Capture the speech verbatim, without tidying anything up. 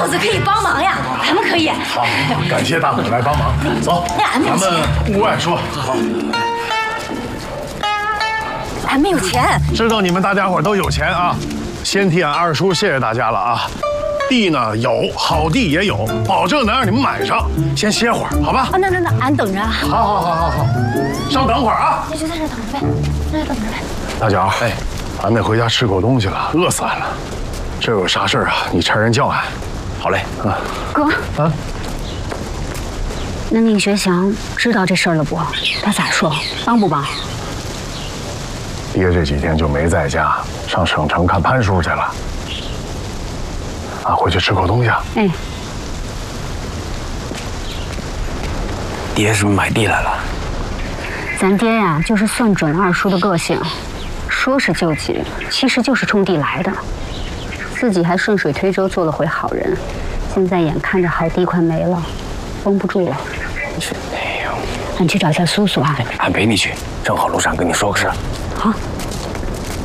耗子可以帮忙呀，俺们可以。 好，感谢大伙来帮忙。走，咱们屋外说。好。 俺没有钱。 知道你们大家伙都有钱啊，先替俺二叔谢谢大家了啊。地呢有，好地也有，保证能让你们买上。先歇会儿，好吧？ 啊，那那那，俺等着。 好好好好好，稍等会儿啊。 你就在这等着呗，在这等着呗。 大脚，哎，俺得回家吃口东西了，饿死俺了。这有啥事儿啊？你差人叫俺。 好嘞。 啊，哥。啊。那宁学祥知道这事儿了不？他咋说？帮不帮？ 爹这几天就没在家，上省城看潘叔去了。俺回去吃口东西啊。 哎。 爹是不是买地来了？ 咱爹呀，就是算准了二叔的个性，说是救济，其实就是冲地来的。自己还顺水推舟做了回好人，现在眼看着好地快没了，绷不住了。 是，哎呦， 俺去找一下苏苏啊。 俺陪你去，正好路上跟你说个事儿。 好。